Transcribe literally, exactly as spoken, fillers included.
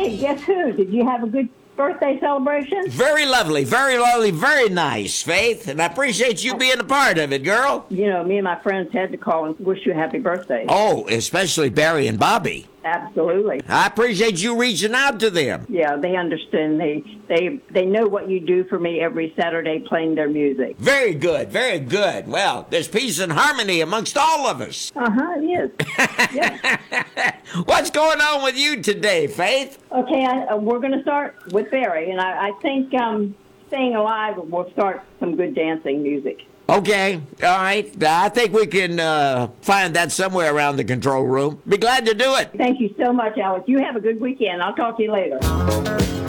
Hey, guess who? Did you have a good birthday celebration? Very lovely, very lovely, very nice, Faith. And I appreciate you being a part of it, girl. You know, me and my friends had to call and wish you a happy birthday. Oh, especially Barry and Bobby. Absolutely. I appreciate you reaching out to them. Yeah, they understand. They they they know what you do for me every Saturday playing their music. Very good, very good. Well, there's peace and harmony amongst all of us. Uh-huh, it is. Yeah. What's going on with you today, Faith? Okay, I, uh, we're going to start with Barry, and I, I think um, Staying Alive will start some good dancing music. Okay, all right. I think we can uh, find that somewhere around the control room. Be glad to do it. Thank you so much, Alex. You have a good weekend. I'll talk to you later.